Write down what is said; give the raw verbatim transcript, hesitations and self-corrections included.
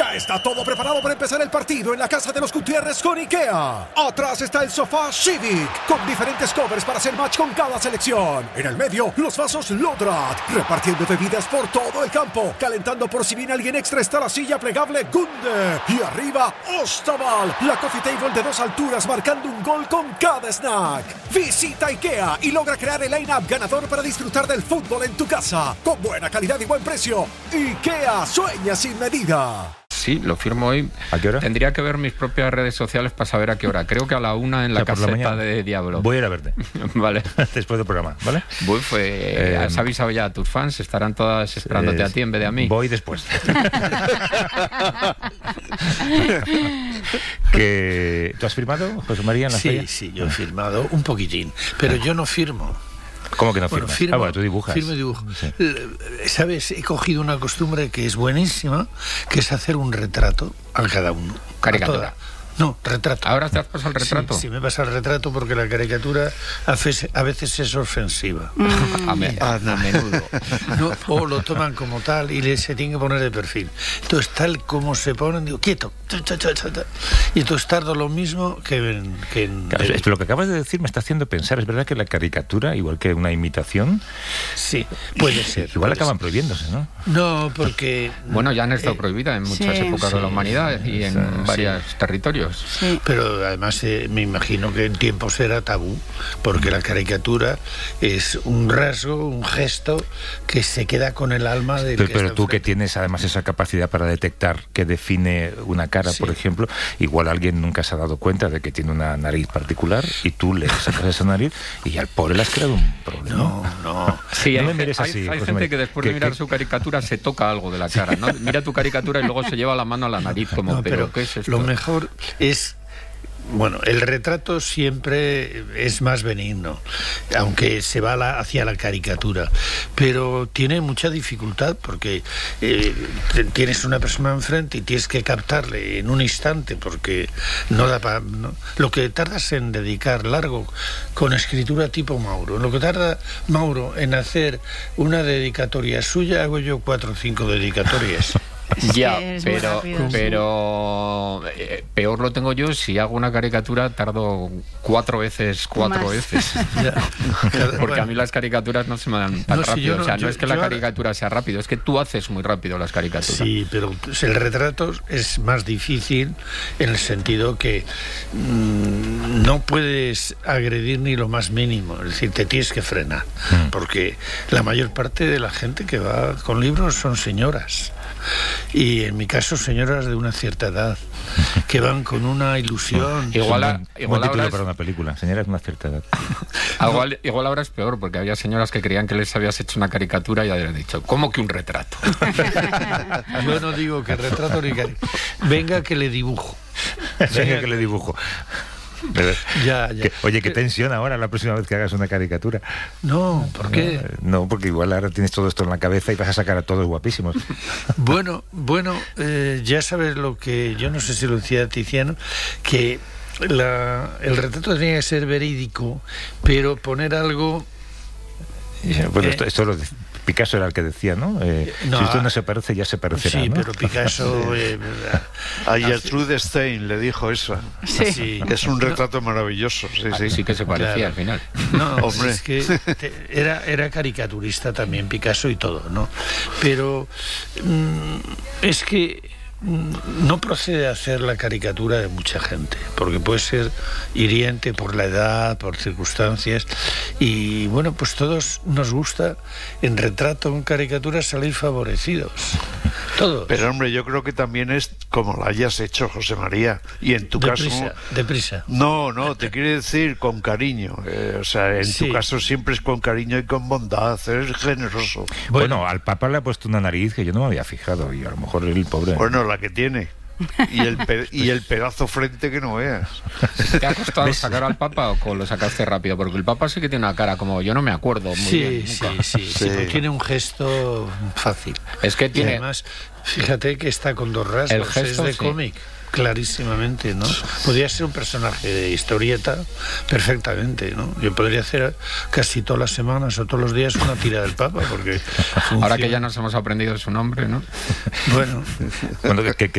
Ya está todo preparado para empezar el partido en la casa de los Gutiérrez con IKEA. Atrás está el sofá Civic, con diferentes covers para hacer match con cada selección. En el medio, los vasos Lodrat, repartiendo bebidas por todo el campo. Calentando por si viene alguien extra está la silla plegable Gunde. Y arriba, Ostaval, la coffee table de dos alturas marcando un gol con cada snack. Visita IKEA y logra crear el line-up ganador para disfrutar del fútbol en tu casa. Con buena calidad y buen precio. IKEA, sueña sin medida. Sí, lo firmo hoy. ¿A qué hora? Tendría que ver mis propias redes sociales para saber a qué hora. Creo que a la una en la, o sea, caseta la de Diablo. Voy a ir a verte. Vale. Después del programa, ¿vale? Voy, fue, eh, ¿has avisado ya a tus fans? ¿Estarán todas esperándote eh, a ti en vez de a mí? Voy después. que, ¿Tú has firmado, José María, en la Sí, feria? sí, yo he firmado un poquitín, pero yo no firmo. ¿Cómo que no bueno, firmas? firmo, ah, bueno, tú dibujas. Firmo y dibujo. Sí. ¿Sabes? He cogido una costumbre que es buenísima, que es hacer un retrato a cada uno. Caricatura. No, retrato. ¿Ahora te has pasado el retrato? Sí, sí, me pasa el retrato porque la caricatura a veces es ofensiva. Mm. A, me, a, a menudo. No, o lo toman como tal y le, se tiene que poner de perfil. Entonces, tal como se ponen, digo, quieto. Y entonces tardo lo mismo que en... Que en claro, es, lo que acabas de decir me está haciendo pensar. ¿Es verdad que la caricatura, igual que una imitación? Sí, puede ser. Igual puede acaban ser. prohibiéndose, ¿no? No, porque... Bueno, ya han estado eh, prohibidas en muchas sí, épocas sí, de la humanidad y en sí, varios sí. territorios. Sí. Pero además eh, me imagino que en tiempos era tabú, porque la caricatura es un rasgo, un gesto que se queda con el alma del pero, que pero está tú enfrente. Que tienes además esa capacidad para detectar qué define una cara, sí. por ejemplo, igual alguien nunca se ha dado cuenta de que tiene una nariz particular y tú le sacas esa nariz y al pobre le has creado un problema. No, no. Sí, no hay, me mires hay, así, hay gente María. que después ¿Qué, de mirar qué? su caricatura se toca algo de la cara, ¿no? Mira tu caricatura y luego se lleva la mano a la nariz como, no, pero, pero ¿qué es esto? Lo mejor es... Bueno, el retrato siempre es más benigno, aunque se va la, hacia la caricatura, pero tiene mucha dificultad porque eh, tienes una persona enfrente y tienes que captarle en un instante porque no da para... No, lo que tardas en dedicar largo con escritura tipo Mauro, lo que tarda Mauro en hacer una dedicatoria suya, hago yo cuatro o cinco dedicatorias. Ya, pero, pero eh, peor lo tengo yo si hago una caricatura tardo cuatro veces, cuatro Más. veces. Ya. Porque bueno. a mí las caricaturas no se me dan tan no, rápido. Si no, o sea, no yo, es que la caricatura sea rápido, es que tú haces muy rápido las caricaturas. Sí, pero pues, el retrato es más difícil en el sentido que mmm, no puedes agredir ni lo más mínimo. Es decir, te tienes que frenar. Mm. Porque la mayor parte de la gente que va con libros son señoras. Y en mi caso señoras de una cierta edad que van con una ilusión. Igual, a, un buen, igual buen título es... para una película, señoras de una cierta edad. igual, igual ahora es peor porque había señoras que creían que les habías hecho una caricatura y habían dicho, ¿cómo que un retrato? Yo no digo que retrato ni caricatura. Venga que le dibujo. Venga, Venga que le dibujo. Ya, ya. Que, oye, qué tensión ahora la próxima vez que hagas una caricatura. No, ¿por qué? No, no, porque igual ahora tienes todo esto en la cabeza y vas a sacar a todos guapísimos. Bueno, bueno, eh, ya sabes lo que yo no sé si lo decía Tiziano, que la, el retrato tenía que ser verídico, pero poner algo. Bueno, eh, esto, esto lo de Picasso era el que decía, ¿no? Eh, no si esto no se parece, ya se parecerá. Sí, ¿no? pero Picasso... Eh, a Gertrude Stein le dijo eso. Sí. Sí. Es un retrato maravilloso. Sí, sí. sí que se parecía claro. al final. No, hombre. Es que te, era, era caricaturista también Picasso y todo, ¿no? Pero mmm, es que no procede a hacer la caricatura de mucha gente, porque puede ser hiriente por la edad, por circunstancias, y bueno, pues todos nos gusta en retrato, en caricatura, salir favorecidos. Todos. Pero hombre, yo creo que también es como la hayas hecho, José María, y en tu deprisa, caso... Deprisa. No, no, te quiere decir con cariño. Eh, o sea, en sí. tu caso siempre es con cariño y con bondad, eres generoso. Bueno, bueno, al Papa le ha puesto una nariz que yo no me había fijado, y a lo mejor el pobre... Bueno, la que tiene. Y el, pe y el pedazo frente que no veas. ¿Te ha costado ¿Ves? sacar al Papa o lo sacaste rápido? Porque el Papa sí que tiene una cara como yo no me acuerdo muy sí, bien. Sí, sí, sí, sí. Tiene un gesto fácil. Es que tiene... Y además, fíjate que está con dos rasgos. El gesto, es de sí. cómic. Clarísimamente, ¿no? Podría ser un personaje de historieta perfectamente, ¿no? Yo podría hacer casi todas las semanas o todos los días una tira del Papa, porque funciona. Ahora que ya nos hemos aprendido su nombre, ¿no? Bueno, bueno que, que